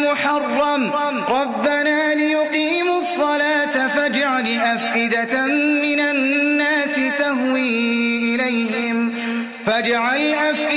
المحرم ربنا ليقيموا الصلاة فاجعل أفئدة من الناس تهوي إليهم